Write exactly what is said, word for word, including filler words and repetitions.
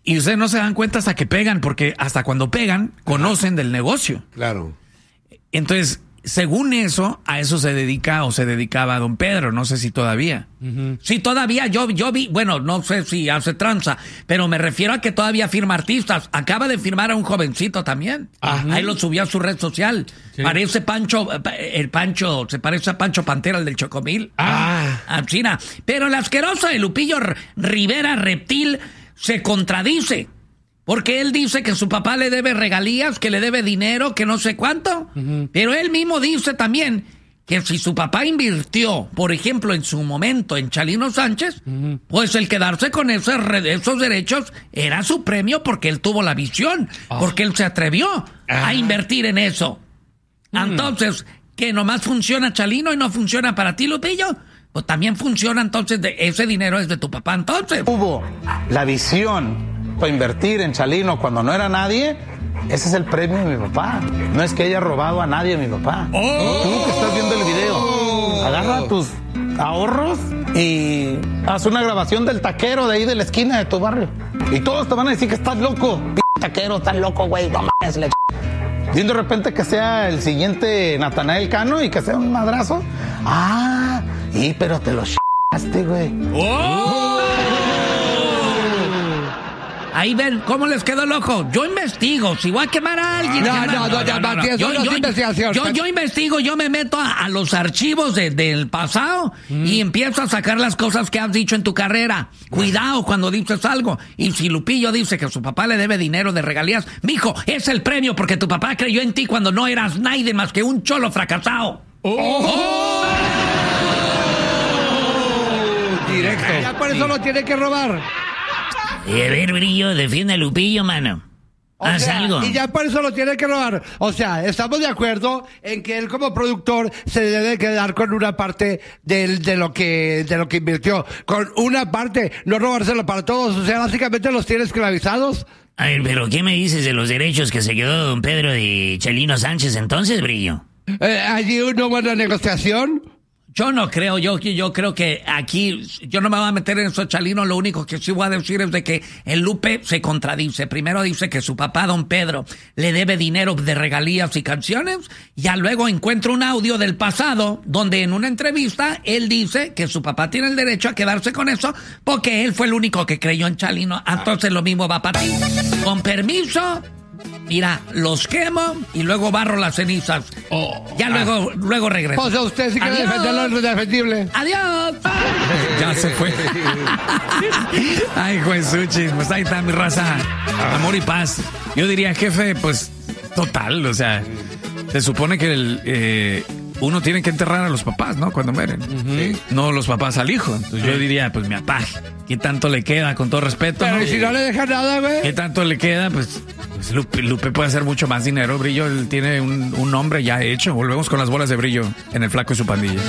Y ustedes no se dan cuenta hasta que pegan, porque hasta cuando pegan, conocen del negocio. Claro. Entonces, según eso, a eso se dedica o se dedicaba don Pedro, no sé si todavía. Uh-huh. Sí, todavía yo, yo vi, bueno, no sé si hace tranza, pero me refiero a que todavía firma artistas. Acaba de firmar a un jovencito también. Uh-huh. Ahí lo subió a su red social. Sí. Parece Pancho, el Pancho, se parece a Pancho Pantera, el del Chocomil. Ah. A China. Pero el asqueroso de Lupillo Rivera Reptil se contradice. Porque él dice que su papá le debe regalías, que le debe dinero, que no sé cuánto. Uh-huh. Pero él mismo dice también que si su papá invirtió, por ejemplo, en su momento en Chalino Sánchez, uh-huh. pues el quedarse con esos, esos derechos era su premio porque él tuvo la visión, oh. porque él se atrevió uh-huh. a invertir en eso. Uh-huh. Entonces, que nomás funciona Chalino y no funciona para ti, Lupillo, pues también funciona entonces, de, ese dinero es de tu papá entonces. Hubo la visión para invertir en Chalino cuando no era nadie, ese es el premio de mi papá. No es que haya robado a nadie mi papá. Oh. Tú que estás viendo el video, agarra tus ahorros y haz una grabación del taquero de ahí de la esquina de tu barrio. Y todos te van a decir que estás loco. P taquero, estás loco, güey, no mames, le ch... Y de repente que sea el siguiente Natanael Cano y que sea un madrazo. Ah, y pero te lo ch***aste, güey. Oh. Ahí ven, ¿cómo les quedó el ojo? Yo investigo, si voy a quemar a alguien... No, no, no, no, Matías, yo, no, yo, investigación. Yo, yo investigo, yo me meto a, a los archivos de, del pasado mm. y empiezo a sacar las cosas que has dicho en tu carrera. Cuidado cuando dices algo. Y si Lupillo dice que su papá le debe dinero de regalías, mijo, es el premio porque tu papá creyó en ti cuando no eras nadie más que un cholo fracasado. ¡Oh! ¡Oh! ¡Oh! Directo. Ya por eso sí. Lo tiene que robar. Y a ver, Brillo, defiende a Lupillo, mano. O Haz sea, algo. Y ya por eso lo tiene que robar. O sea, estamos de acuerdo en que él como productor se debe quedar con una parte del, de lo que de lo que invirtió. Con una parte, no robárselo para todos. O sea, básicamente los tiene esclavizados. A ver, pero ¿qué me dices de los derechos que se quedó don Pedro de Chalino Sánchez entonces, Brillo? Eh, ¿Allí una buena negociación? Yo no creo, yo, yo creo que aquí, yo no me voy a meter en eso, Chalino, lo único que sí voy a decir es de que el Lupe se contradice. Primero dice que su papá, don Pedro, le debe dinero de regalías y canciones, ya luego encuentra un audio del pasado donde en una entrevista él dice que su papá tiene el derecho a quedarse con eso porque él fue el único que creyó en Chalino. Entonces lo mismo va para ti. Con permiso... Mira, los quemo y luego barro las cenizas. Oh, ya luego, ah. luego regreso. O sea, usted sí quiere defender lo indefendible. ¡Adiós! Ya se fue. Ay, Juesuchis, pues ahí está mi raza. Amor y paz. Yo diría, jefe, pues, total, o sea, se supone que el... Eh, uno tiene que enterrar a los papás, ¿no? Cuando mueren. Uh-huh. ¿Sí? No los papás al hijo. Entonces sí. Yo diría, pues mi papá, ¿qué tanto le queda? Con todo respeto. Pero ¿no? ¿y si no le deja nada, güey? ¿Qué tanto le queda? Pues, pues Lupe, Lupe puede hacer mucho más dinero, Brillo. Él tiene un, un nombre ya hecho. Volvemos con las bolas de Brillo en el Flaco y su pandilla.